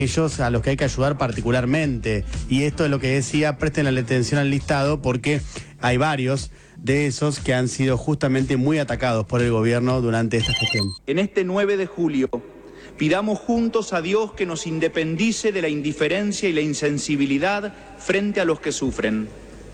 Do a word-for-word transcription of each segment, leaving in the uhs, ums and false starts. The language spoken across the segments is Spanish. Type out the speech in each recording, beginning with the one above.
ellos a los que hay que ayudar particularmente. Y esto es lo que decía, presten la atención al listado porque hay varios de esos que han sido justamente muy atacados por el gobierno durante esta gestión. En este nueve de julio, pidamos juntos a Dios que nos independice de la indiferencia y la insensibilidad frente a los que sufren.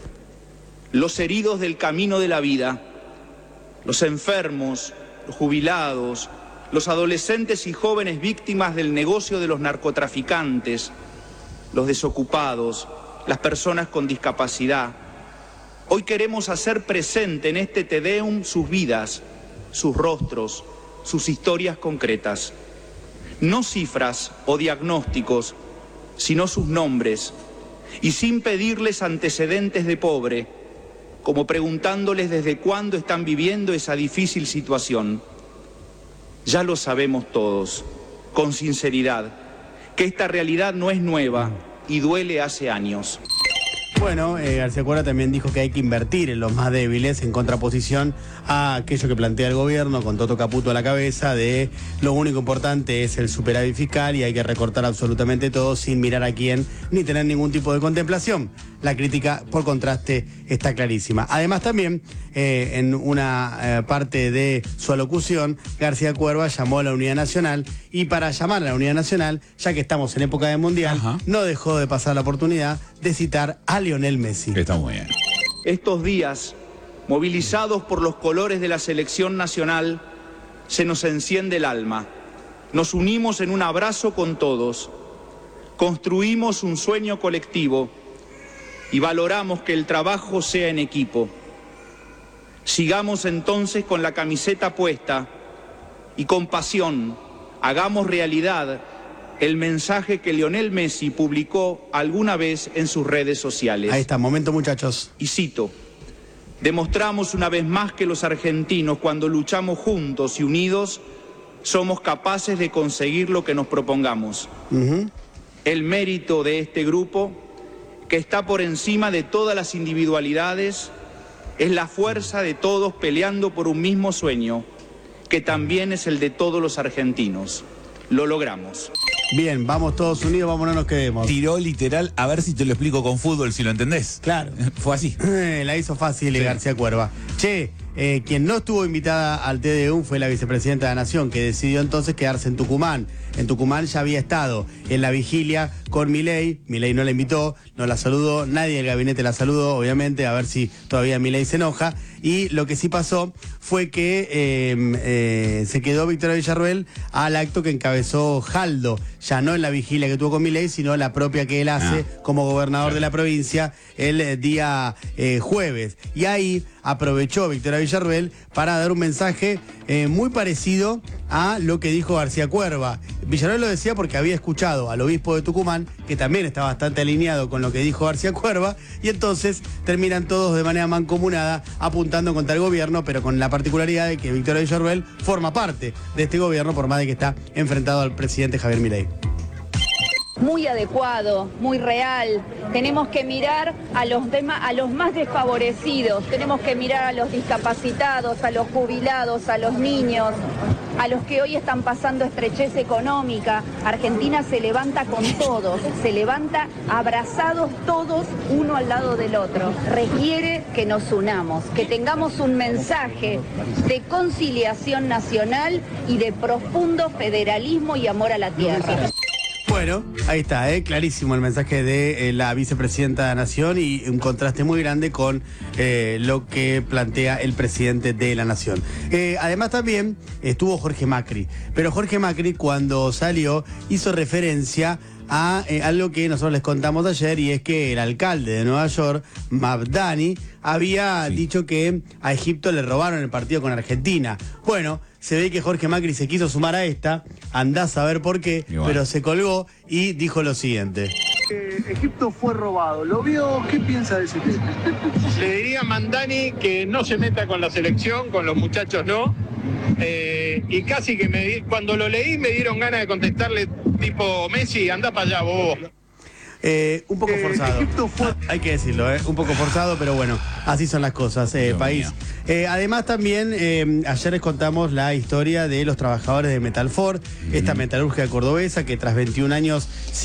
Los heridos del camino de la vida, los enfermos, los jubilados, los adolescentes y jóvenes víctimas del negocio de los narcotraficantes, los desocupados, las personas con discapacidad. Hoy queremos hacer presente en este Te Deum sus vidas, sus rostros, sus historias concretas. No cifras o diagnósticos, sino sus nombres, y sin pedirles antecedentes de pobre, como preguntándoles desde cuándo están viviendo esa difícil situación. Ya lo sabemos todos, con sinceridad, que esta realidad no es nueva y duele hace años. Bueno, eh, García Cuerva también dijo que hay que invertir en los más débiles, en contraposición a aquello que plantea el gobierno, con Toto Caputo a la cabeza, de lo único importante es el superávit fiscal y hay que recortar absolutamente todo sin mirar a quién ni tener ningún tipo de contemplación. La crítica, por contraste, está clarísima. Además también, eh, en una eh, parte de su alocución, García Cuerva llamó a la unidad nacional y para llamar a la unidad nacional, ya que estamos en época de mundial, Ajá. no dejó de pasar la oportunidad de citar a Lionel Messi. Está muy bien. Estos días, movilizados por los colores de la selección nacional, se nos enciende el alma. Nos unimos en un abrazo con todos. Construimos un sueño colectivo y valoramos que el trabajo sea en equipo. Sigamos entonces con la camiseta puesta y con pasión hagamos realidad el mensaje que Lionel Messi publicó alguna vez en sus redes sociales. Ahí está, momento muchachos. Y cito: demostramos una vez más que los argentinos, cuando luchamos juntos y unidos, somos capaces de conseguir lo que nos propongamos. Uh-huh. El mérito de este grupo, que está por encima de todas las individualidades, es la fuerza de todos peleando por un mismo sueño, que también es el de todos los argentinos. Lo logramos. Bien, vamos todos unidos, vamos, no nos quedemos. Tiró literal, a ver si te lo explico con fútbol, si lo entendés. Claro. Fue así. La hizo fácil sí. García Cuerva. Che, eh, quien no estuvo invitada al Te Deum fue la vicepresidenta de la Nación, que decidió entonces quedarse en Tucumán. En Tucumán ya había estado en la vigilia con Milei. Milei no la invitó, no la saludó, nadie del gabinete la saludó, obviamente, a ver si todavía Milei se enoja. Y lo que sí pasó fue que eh, eh, se quedó Victoria Villarruel al acto que encabezó Jaldo, ya no en la vigilia que tuvo con Milei, sino la propia que él hace ah, como gobernador claro. de la provincia el eh, día eh, jueves. Y ahí aprovechó Victoria Villarruel para dar un mensaje eh, muy parecido a lo que dijo García Cuerva. Villarruel lo decía porque había escuchado al obispo de Tucumán, que también está bastante alineado con lo que dijo García Cuerva, y entonces terminan todos de manera mancomunada apuntando contra el gobierno, pero con la particularidad de que Victoria Villarruel forma parte de este gobierno, por más de que está enfrentado al presidente Javier Milei. Muy adecuado, muy real. Tenemos que mirar a los, demás, a los más desfavorecidos, tenemos que mirar a los discapacitados, a los jubilados, a los niños, a los que hoy están pasando estrechez económica. Argentina se levanta con todos, se levanta abrazados todos uno al lado del otro. Requiere que nos unamos, que tengamos un mensaje de conciliación nacional y de profundo federalismo y amor a la tierra. Bueno, ahí está, ¿eh? Clarísimo el mensaje de eh, la vicepresidenta de la Nación y un contraste muy grande con eh, lo que plantea el presidente de la Nación. Eh, además también estuvo Jorge Macri, pero Jorge Macri cuando salió hizo referencia a eh, algo que nosotros les contamos ayer, y es que el alcalde de Nueva York, Mamdani, había sí. dicho que a Egipto le robaron el partido con Argentina. Bueno, se ve que Jorge Macri se quiso sumar a esta, andá a saber por qué, bueno. pero se colgó y dijo lo siguiente. Eh, Egipto fue robado, ¿lo vio? ¿Qué piensa de ese tema? Le diría a Mamdani que no se meta con la selección, con los muchachos no. Eh, y casi que me, cuando lo leí me dieron ganas de contestarle tipo Messi, anda para allá, bobo. Eh, un poco forzado, eh, fue... hay que decirlo, eh, un poco forzado, pero bueno, así son las cosas, eh, país. Eh, además también, eh, ayer les contamos la historia de los trabajadores de Metalfor, mm. esta metalurgia cordobesa que tras veintiún años...